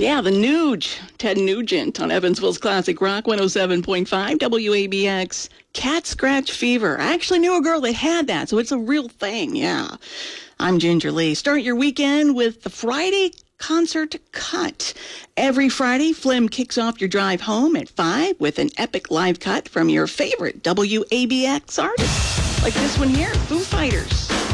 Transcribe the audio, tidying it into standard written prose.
Yeah, the Nuge, Ted Nugent on Evansville's Classic Rock 107.5 WABX. Cat scratch fever. I actually knew a girl that had that, so it's a real thing, yeah. I'm Ginger Lee. Start your weekend with the Friday Concert Cut. Every Friday, Flim kicks off your drive home at 5 with an epic live cut from your favorite WABX artists, like this one here, Foo Fighters.